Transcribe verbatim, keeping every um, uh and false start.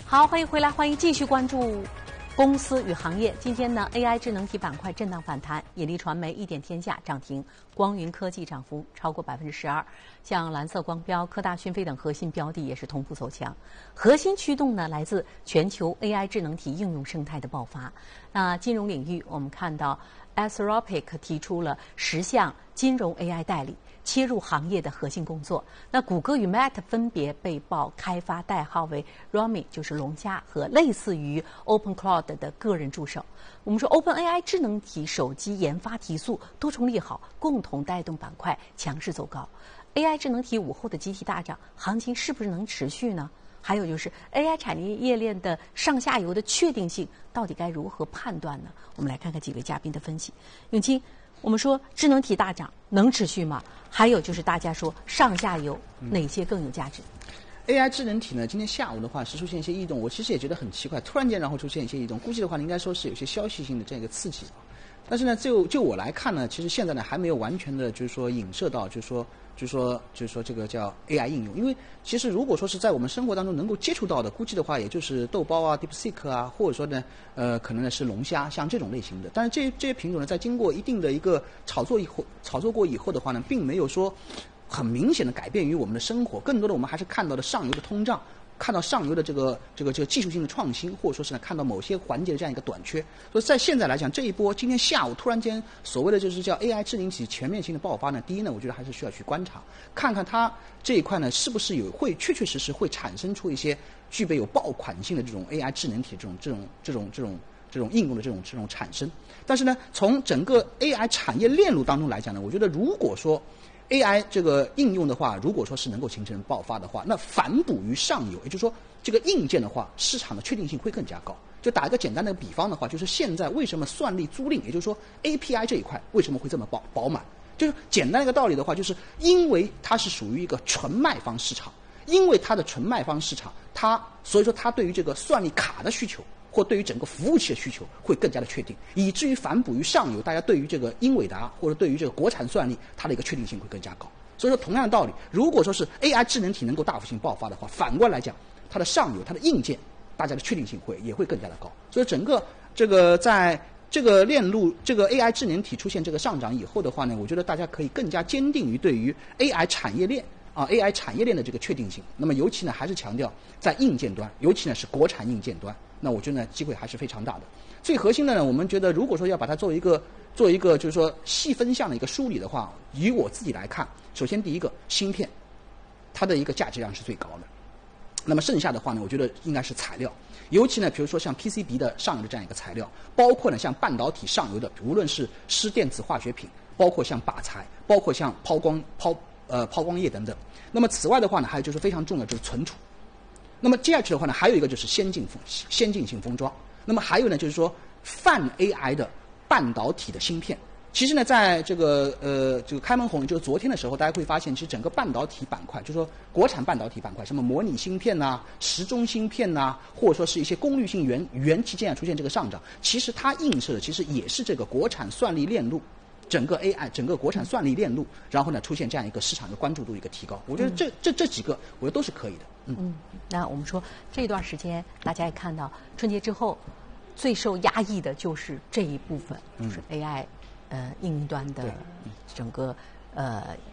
好，欢迎回来，欢迎继续关注公司与行业。今天呢 ，A I 智能体板块震荡反弹，引力传媒、易点天下涨停，光云科技涨幅超过百分之十二。像蓝色光标、科大讯飞等核心标的也是同步走强。核心驱动呢，来自全球 A I 智能体应用生态的爆发。那金融领域，我们看到 Anthropic 提出了十项金融 A I 代理。切入行业的核心工作。那谷歌与 Meta 分别被曝开发代号为 Romi， 就是龙虾和类似于 OpenCloud 的个人助手。我们说 OpenAI 智能体手机研发提速，多重利好，共同带动板块强势走高。A I 智能体午后的集体大涨，行情是不是能持续呢？还有就是 A I 产业链的上下游的确定性到底该如何判断呢？我们来看看几位嘉宾的分析。永清，我们说智能体大涨能持续吗？还有就是大家说上下游哪些更有价值、 嗯、？A I 智能体呢，今天下午的话是出现一些异动，我其实也觉得很奇怪，突然间然后出现一些异动，估计的话呢应该说是有些消息性的这样一个刺激。但是呢，就就我来看呢，其实现在呢还没有完全的，就是说影射到，就是说，就是说，就是说这个叫 A I 应用。因为其实如果说是在我们生活当中能够接触到的，估计的话也就是豆包啊、DeepSeek 啊，或者说呢，呃，可能呢是龙虾，像这种类型的。但是这这些品种呢，在经过一定的一个炒作以后，炒作过以后的话呢，并没有说很明显的改变于我们的生活，更多的我们还是看到了上游的通胀。看到上游的这个这个这个技术性的创新，或者说是呢看到某些环节的这样一个短缺，所以在现在来讲，这一波今天下午突然间所谓的就是叫 A I 智能体全面性的爆发呢，第一呢，我觉得还是需要去观察，看看它这一块呢是不是有会确确实实会产生出一些具备有爆款性的这种 A I 智能体这种这种这种这种这种应用的这种这种产生。但是呢，从整个 A I 产业链路当中来讲呢，我觉得如果说A I 这个应用的话，如果说是能够形成爆发的话，那反哺于上游，也就是说这个硬件的话，市场的确定性会更加高。就打一个简单的比方的话，就是现在为什么算力租赁，也就是说 A P I 这一块为什么会这么饱饱满？就是简单的一个道理的话，就是因为它是属于一个纯卖方市场，因为它的纯卖方市场，它所以说它对于这个算力卡的需求，或对于整个服务器的需求会更加的确定，以至于反哺于上游，大家对于这个英伟达或者对于这个国产算力，它的一个确定性会更加高。所以说，同样的道理，如果说是 A I 智能体能够大幅性爆发的话，反过来讲，它的上游、它的硬件，大家的确定性会也会更加的高。所以整个这个在这个链路，这个 A I 智能体出现这个上涨以后的话呢，我觉得大家可以更加坚定于对于 A I 产业链。啊 ，A I 产业链的这个确定性，那么尤其呢还是强调在硬件端，尤其呢是国产硬件端，那我觉得呢机会还是非常大的。最核心的呢，我们觉得如果说要把它作为一个做一个就是说细分项的一个梳理的话，以我自己来看，首先第一个芯片，它的一个价值量是最高的，那么剩下的话呢，我觉得应该是材料，尤其呢比如说像 P C B 的上游的这样一个材料，包括呢像半导体上游的，无论是湿电子化学品，包括像靶材，包括像抛光抛。呃，抛光液等等。那么此外的话呢，还有就是非常重要就是存储。那么接下去的话呢，还有一个就是先进封先进性封装。那么还有呢，就是说泛 A I 的半导体的芯片。其实呢，在这个呃这个开门红，就是昨天的时候，大家会发现，其实整个半导体板块，就是说国产半导体板块，什么模拟芯片呐、啊、时钟芯片呐、啊，或者说是一些功率性元元器件出现这个上涨，其实它映射的其实也是这个国产算力链路。整个 A I 整个国产算力链路，然后呢出现这样一个市场的关注度一个提高，我觉得这、嗯、这这几个我觉得都是可以的。嗯嗯，那我们说这段时间大家也看到春节之后最受压抑的就是这一部分，就是 A I、嗯、呃应用端的整个呃。